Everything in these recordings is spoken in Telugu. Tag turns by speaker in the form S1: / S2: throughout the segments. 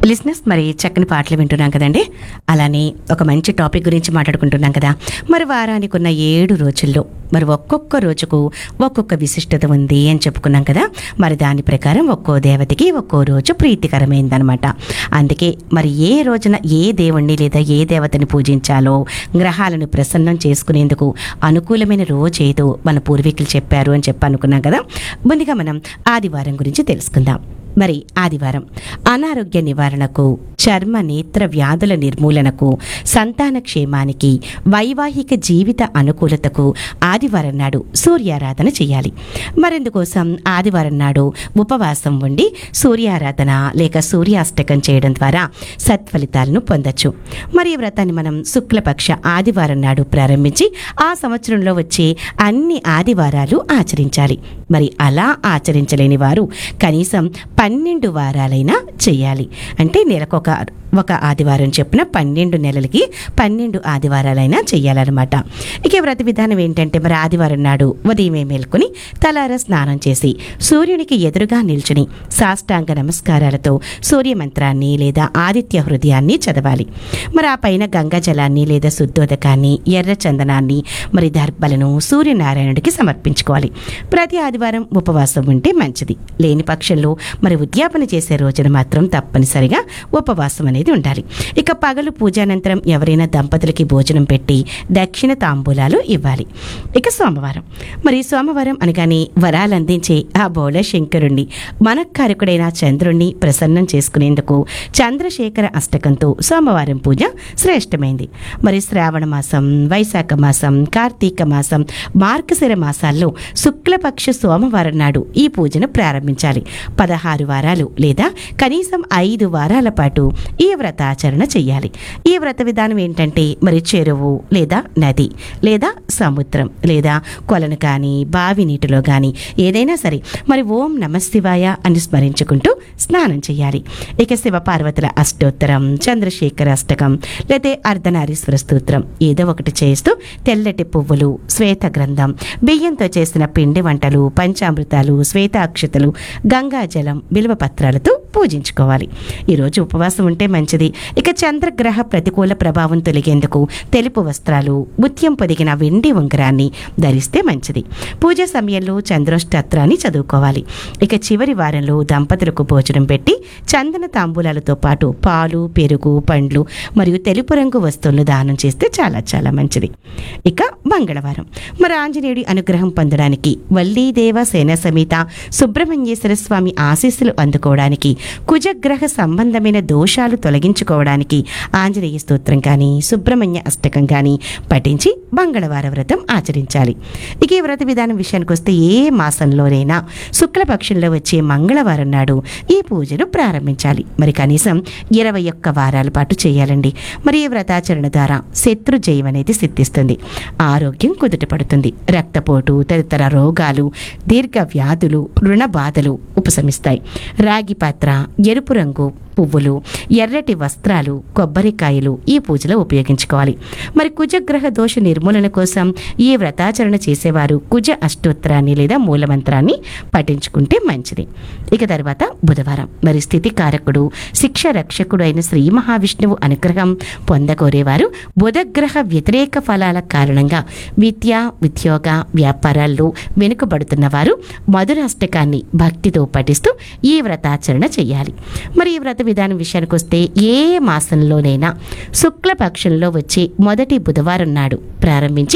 S1: లిస్నెస్ మరి చక్కని పాటలు వింటున్నాం కదండి. అలానే ఒక మంచి టాపిక్ గురించి మాట్లాడుకుంటున్నాం కదా. మరి వారానికి ఉన్న 7 రోజుల్లో మరి ఒక్కొక్క రోజుకు ఒక్కొక్క విశిష్టత ఉంది అని చెప్పుకున్నాం కదా. మరి దాని ప్రకారం ఒక్కో దేవతకి ఒక్కో రోజు ప్రీతికరమైందనమాట. అందుకే మరి ఏ రోజున ఏ దేవుణ్ణి లేదా ఏ దేవతని పూజించాలో, గ్రహాలను ప్రసన్నం చేసుకునేందుకు అనుకూలమైన రోజు ఏదో మన పూర్వీకులు చెప్పారు అని చెప్పి అనుకున్నాం కదా. ముందుగా మనం ఆదివారం గురించి తెలుసుకుందాం. మరి ఆదివారం అనారోగ్య నివారణకు, చర్మ నేత్ర వ్యాధుల నిర్మూలనకు, సంతాన క్షేమానికి, వైవాహిక జీవిత అనుకూలతకు ఆదివారం నాడు సూర్యారాధన చేయాలి. మరెందుకోసం ఆదివారం నాడు ఉపవాసం ఉండి సూర్యారాధన లేక సూర్యాష్టకం చేయడం ద్వారా సత్ఫలితాలను పొందొచ్చు. మరి ఈ వ్రతాన్ని మనం శుక్లపక్ష ఆదివారం నాడు ప్రారంభించి ఆ సంవత్సరంలో వచ్చే అన్ని ఆదివారాలు ఆచరించాలి. మరి అలా ఆచరించలేని వారు కనీసం 12 వారాలైనా చేయాలి. అంటే నెలకొక ఆదివారం చొప్పున 12 నెలలకి 12 ఆదివారాలైనా చేయాలన్నమాట. ఇక వ్రత విధానం ఏంటంటే మరి ఆదివారం నాడు ఉదయమే మేల్కొని తలార స్నానం చేసి సూర్యునికి ఎదురుగా నిల్చుని సాష్టాంగ నమస్కారాలతో సూర్యమంత్రాన్ని లేదా ఆదిత్య హృదయాన్ని చదవాలి. మరి ఆ పైన గంగా జలాన్ని లేదా శుద్ధోదకాన్ని, ఎర్ర చందనాన్ని, మరి దర్భలను సూర్యనారాయణుడికి సమర్పించుకోవాలి. ప్రతి ఆదివారం ఉపవాసం ఉంటే మంచిది. లేని పక్షంలో మరి ఉద్యాపన చేసే రోజున మాత్రం తప్పనిసరిగా ఉపవాసం అనేది ఉండాలి. ఇక పగలు పూజానంతరం ఎవరైనా దంపతులకి భోజనం పెట్టి దక్షిణ తాంబూలాలు ఇవ్వాలి. ఇక సోమవారం మరి సోమవారం అనగానే వరాలు అందించే ఆ బోళ శంకరుణ్ణి, మనఃకారకుడైన చంద్రుణ్ణి ప్రసన్నం చేసుకునేందుకు చంద్రశేఖర అష్టకంతో సోమవారం పూజ శ్రేష్టమైంది. మరి శ్రావణ మాసం, వైశాఖ మాసం, కార్తీక మాసం, మార్గశిర మాసాల్లో శుక్లపక్ష సోమవారం నాడు ఈ పూజను ప్రారంభించాలి. 16 వారాలు లేదా కనీసం 5 వారాల పాటు ఈ వ్రతాచరణ చెయ్యాలి. ఈ వ్రత విధానం ఏంటంటే మరి చెరువు లేదా నది లేదా సముద్రం లేదా కొలను కానీ బావి నీటిలో కానీ ఏదైనా సరే మరి ఓం నమశివాయ అని స్మరించుకుంటూ స్నానం చేయాలి. ఇక శివపార్వతుల అష్టోత్తరం, చంద్రశేఖర అష్టకం లేదా అర్ధనారీశ్వర స్తోత్రం ఏదో ఒకటి చేస్తూ తెల్లటి పువ్వులు, శ్వేత గ్రంథం, బియ్యంతో చేసిన పిండి వంటలు, పంచామృతాలు, శ్వేత అక్షతలు, గంగాజలం, బిల్వ పత్రాలతో పూజించుకోవాలి. ఈరోజు ఉపవాసం ఉంటే మంచిది. ఇక చంద్రగ్రహ ప్రతికూల ప్రభావం తొలగేందుకు తెలుపు వస్త్రాలు, ముత్యం పొదిగిన వెండి ఉంగరాన్ని ధరిస్తే మంచిది. పూజ సమయంలో చంద్రోష్టత్రాన్ని చదువుకోవాలి. ఇక చివరి వారంలో దంపతులకు భోజనం పెట్టి చందన తాంబూలాలతో పాటు పాలు, పెరుగు, పండ్లు మరియు తెలుపు రంగు వస్తువులను దానం చేస్తే చాలా చాలా మంచిది. ఇక మంగళవారం మరి ఆంజనేయుడి అనుగ్రహం పొందడానికి, వల్లీదేవ సేన సమేత సుబ్రహ్మణ్యేశ్వర స్వామి ఆశీస్సులు అందుకోవడానికి, కుజగ్రహ సంబంధమైన దోషాలు తొలగించుకోవడానికి ఆంజనేయ స్తోత్రం కానీ సుబ్రహ్మణ్య అష్టకం కానీ పఠించి మంగళవార వ్రతం ఆచరించాలి. ఇక ఈ వ్రత విధానం విషయానికి వస్తే ఏ మాసంలోనైనా శుక్లపక్షంలో వచ్చే మంగళవారం నాడు ఈ పూజను ప్రారంభించాలి. మరి కనీసం 21 వారాల పాటు చేయాలండి. మరి ఈ వ్రతాచరణ ద్వారా శత్రు జయం అనేది సిద్ధిస్తుంది, ఆరోగ్యం కుదుటపడుతుంది, రక్తపోటు తదితర రోగాలు, దీర్ఘ వ్యాధులు, రుణ బాధలు ఉపశమిస్తాయి. రాగి పాత్ర, ఎరుపు రంగు పువ్వులు, ఎర్రటి వస్త్రాలు, కొబ్బరికాయలు ఈ పూజలో ఉపయోగించుకోవాలి. మరి కుజగ్రహ దోష నిర్మూలన కోసం ఈ వ్రతాచరణ చేసేవారు కుజ అష్టోత్తరాన్ని లేదా మూలమంత్రాన్ని పఠించుకుంటే మంచిది. ఇక తర్వాత బుధవారం మరి స్థితి కారకుడు, శిక్ష రక్షకుడు అయిన శ్రీ మహావిష్ణువు అనుగ్రహం పొందగోరేవారు బుధగ్రహ వ్యతిరేక ఫలాల కారణంగా విద్య, ఉద్యోగ, వ్యాపారాల్లో వెనుకబడుతున్న వారు మధురాష్టకాన్ని భక్తితో పఠిస్తూ ఈ వ్రతాచరణ చేయాలి. మరి ఈ వ్రత విధానం విషయానికి వస్తే ఏ మాసంలోనైనా శుక్లపక్షంలో వచ్చే మొదటి బుధవారం నాడు ప్రారంభించి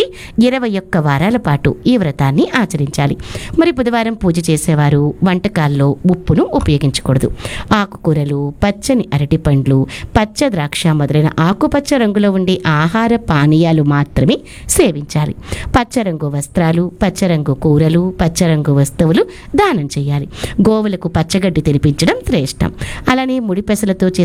S1: 21 వారాల పాటు ఈ వ్రతాన్ని ఆచరించాలి. మరి బుధవారం పూజ చేసేవారు వంటకాల్లో ఉప్పును ఉపయోగించకూడదు. ఆకుకూరలు, పచ్చని అరటి పండ్లు, పచ్చ ద్రాక్ష మొదలైన ఆకుపచ్చ రంగులో ఉండే ఆహార పానీయాలు మాత్రమే సేవించాలి. పచ్చరంగు వస్త్రాలు, పచ్చరంగు కూరలు, పచ్చరంగు వస్తువులు దానం చేయాలి. గోవులకు పచ్చగడ్డి తినిపించడం శ్రేష్టం. అలానే ముడి పెసలతో